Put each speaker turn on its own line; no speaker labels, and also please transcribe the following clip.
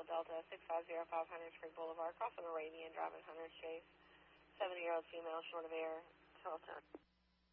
Hotel Delta, 650-500 Spring Boulevard, crossing Arabian, driving Hunter's Chase. 70-year-old female, short of air, 12 ton.